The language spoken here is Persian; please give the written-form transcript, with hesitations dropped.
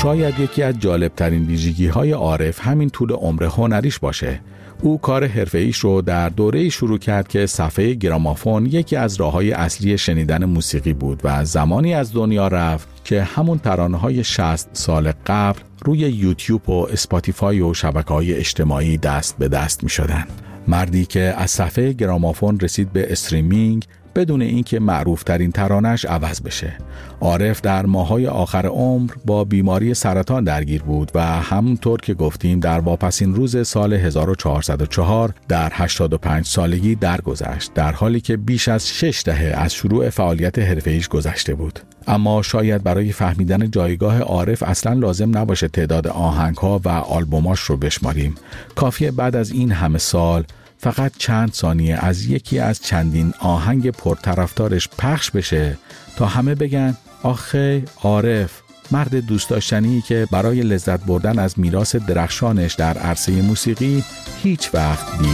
شاید یکی از جالبترین ویژگی‌های عارف همین طول عمر هنریش باشه. او کار حرفه‌ایش رو در دوره‌ای شروع کرد که صفحه گرامافون یکی از راه‌های اصلی شنیدن موسیقی بود و زمانی از دنیا رفت که همون ترانه‌های 60 سال قبل روی یوتیوب و اسپاتیفای و شبکه‌های اجتماعی دست به دست می‌شدن. مردی که از صفحه گرامافون رسید به استریمینگ بدون اینکه معروفترین ترانه‌اش عوض بشه. عارف در ماه‌های آخر عمر با بیماری سرطان درگیر بود و همونطور که گفتیم در واپسین روز سال 1404 در 85 سالگی درگذشت، در حالی که بیش از 6 دهه از شروع فعالیت حرفه‌ایش گذشته بود. اما شاید برای فهمیدن جایگاه عارف اصلاً لازم نباشه تعداد آهنگ‌ها و آلبوماش رو بشماریم. کافیه بعد از این همه سال فقط چند ثانیه از یکی از چندین آهنگ پرطرفدارش پخش بشه تا همه بگن آخه عارف، مرد دوست داشتنی که برای لذت بردن از میراث درخشانش در عرصه موسیقی هیچ وقت دیر